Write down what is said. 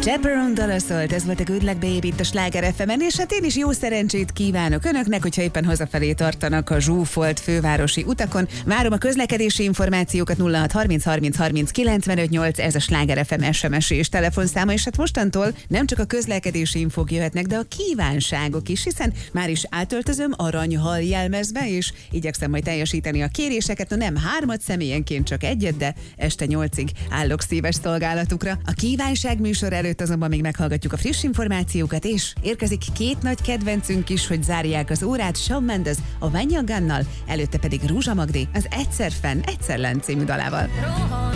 Chaperone dala szólt, ez volt a Good Luck Baby itt a Sláger FM-en, és hát én is jó szerencsét kívánok önöknek, hogyha éppen hazafelé tartanak a zsúfolt fővárosi utakon. Várom a közlekedési információkat 0630 30 30 95 8, ez a Sláger FM SMS és telefonszáma, és hát mostantól nem csak a közlekedési infók jöhetnek, de a kívánságok is, hiszen már is átöltözöm aranyhal jelmezbe, és igyekszem majd teljesíteni a kéréseket, no nem 3 személyenként, csak 1, de este 8-ig állok szíves szolgálatukra. A kívánság műsor előtt azonban még meghallgatjuk a friss információkat, és érkezik 2 nagy kedvencünk is, hogy zárják az órát, Shawn Mendes a When You're Gone-nal, előtte pedig Rúzsa Magdi az Egyszer Fenn, Egyszer Lenn című dalával.